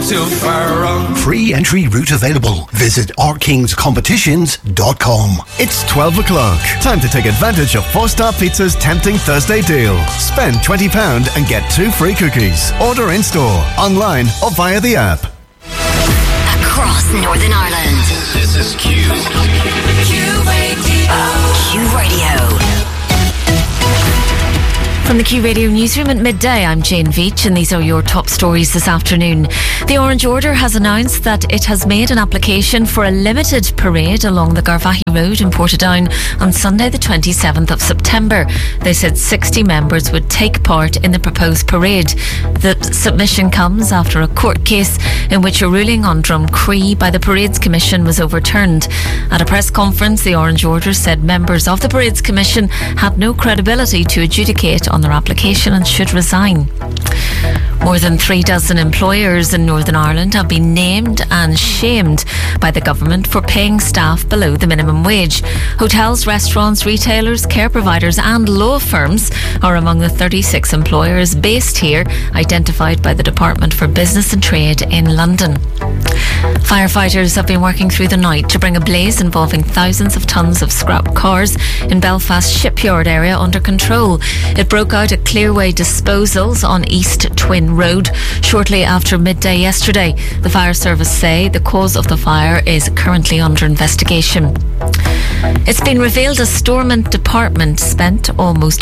too far wrong. Free entry route available. Visit ourkingscompetitions.com. It's 12 o'clock. Time to take advantage of 4-Star Pizza's tempting Thursday deal. Spend £20 and get 2 free cookies. Order in-store, online or via the app. Across Northern Ireland. This is Q. Q Radio. From the Q Radio newsroom at midday, I'm Jane Veach, and these are your top stories this afternoon. The Orange Order has announced that it has made an application for a limited parade along the Garvaghey Road in Portadown on Sunday the 27th of September. They said 60 members would take part in the proposed parade. The submission comes after a court case in which a ruling on Drumcree by the Parades Commission was overturned. At a press conference, the Orange Order said members of the Parades Commission had no credibility to adjudicate on their application and should resign. More than 36 employers in Northern Ireland have been named and shamed by the government for paying staff below the minimum wage. Hotels, restaurants, retailers, care providers and law firms are among the 36 employers based here, identified by the Department for Business and Trade in London. Firefighters have been working through the night to bring a blaze involving thousands of tonnes of scrap cars in Belfast shipyard area under control. It broke out at Clearway Disposals on East Twin Road shortly after midday yesterday. The fire service say the cause of the fire is currently under investigation. It's been revealed a Stormont department spent almost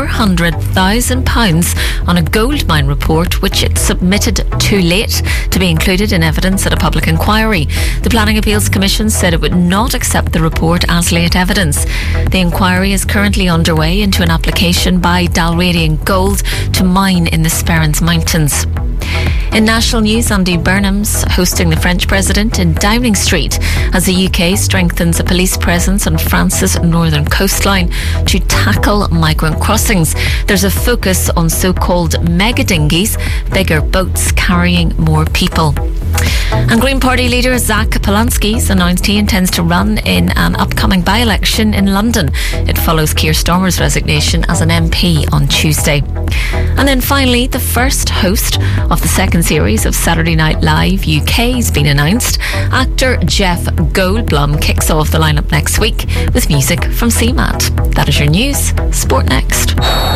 £400,000 on a gold mine report which it submitted too late to be included in evidence at a public inquiry. The Planning Appeals Commission said it would not accept the report as late evidence. The inquiry is currently underway into an application by Dalradian Gold to mine in the Sperrins Mountains. In national news, Andy Burnham's hosting the French president in Downing Street as the UK strengthens a police presence on France's northern coastline to tackle migrant crossings. There's a focus on so-called mega dinghies, bigger boats carrying more people. And Green Party leader Zach Polanski's announced he intends to run in an upcoming by-election in London. It follows Keir Starmer's resignation as an MP on Tuesday. And then finally, the first host of the second series of Saturday Night Live UK has been announced. Actor Jeff Goldblum kicks off the lineup next week with music from CMAT. That is your news. Sport next.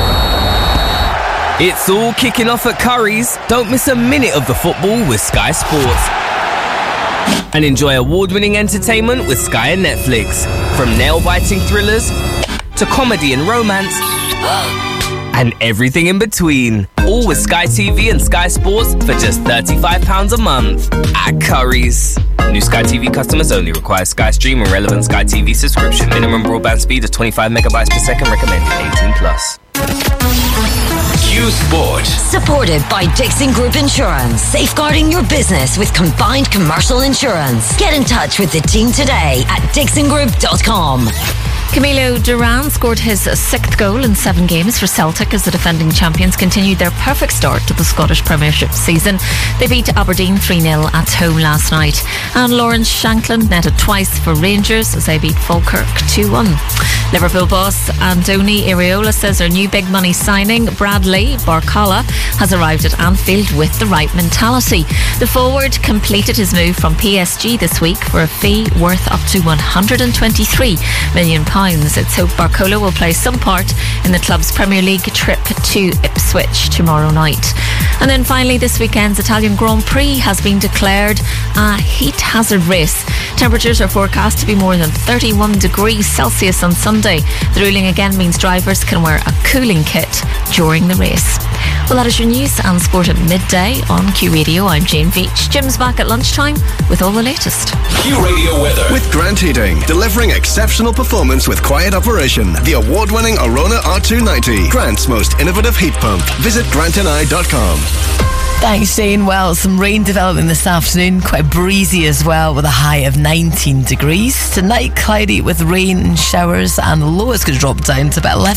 It's all kicking off at Curry's. Don't miss a minute of the football with Sky Sports. And enjoy award-winning entertainment with Sky and Netflix. From nail-biting thrillers to comedy and romance and everything in between. All with Sky TV and Sky Sports for just £35 a month at Curry's. New Sky TV customers only. Require Sky Stream and relevant Sky TV subscription. Minimum broadband speed of 25 megabytes per second. Recommended 18+. Q Sport. Supported by Dixon Group Insurance. Safeguarding your business with combined commercial insurance. Get in touch with the team today at dixongroup.com. Camilo Duran scored his 6th goal in 7 games for Celtic as the defending champions continued their perfect start to the Scottish Premiership season. They beat Aberdeen 3-0 at home last night. And Lawrence Shankland netted twice for Rangers as they beat Falkirk 2-1. Liverpool boss Andoni Iraola says their new big money signing, Bradley Barcola, has arrived at Anfield with the right mentality. The forward completed his move from PSG this week for a fee worth up to £123 million. It's hoped Barcola will play some part in the club's Premier League trip to Ipswich tomorrow night. And then finally, this weekend's Italian Grand Prix has been declared a heat hazard race. Temperatures are forecast to be more than 31 degrees Celsius on Sunday. The ruling again means drivers can wear a cooling kit during the race. Well, that is your news and sport at midday on Q Radio. I'm Jane Veach. Jim's back at lunchtime with all the latest. Q Radio weather. With Grant Heating, delivering exceptional performance with quiet operation. The award-winning Arona R290, Grant's most innovative heat pump. Visit grantandI.com. Thanks, Jane. Well, some rain developing this afternoon, quite breezy as well, with a high of 19 degrees. Tonight, cloudy with rain and showers, and the low is going to drop down to about 11.